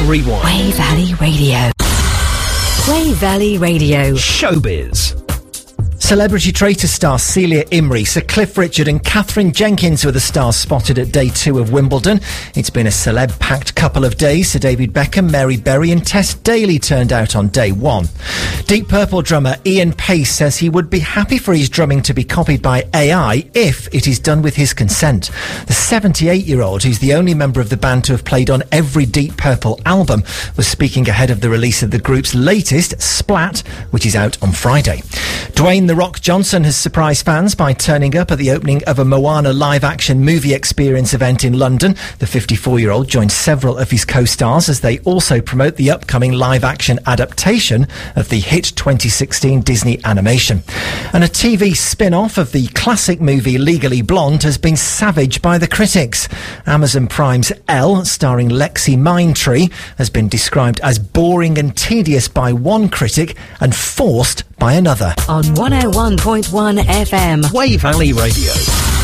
Rewind. Wave Valley Radio. Wave Valley Radio. Showbiz. Celebrity Traitor star Celia Imrie, Sir Cliff Richard and Catherine Jenkins were the stars spotted at day 2 of Wimbledon. It's been a celeb-packed couple of days. Sir David Beckham, Mary Berry and Tess Daly turned out on day 1. Deep Purple drummer Ian Pace says he would be happy for his drumming to be copied by AI if it is done with his consent. The 78-year-old, who's the only member of the band to have played on every Deep Purple album, was speaking ahead of the release of the group's latest, Splat, which is out on Friday. Dwayne "The Rock" Johnson has surprised fans by turning up at the opening of a Moana live-action movie experience event in London. The 54-year-old joined several of his co-stars as they also promote the upcoming live-action adaptation of the hit 2016 Disney animation. And a TV spin-off of the classic movie Legally Blonde has been savaged by the critics. Amazon Prime's Elle, starring Lexi Mindtree, has been described as boring and tedious by one critic and forced by another. On 101.1 FM. Wave Valley Radio.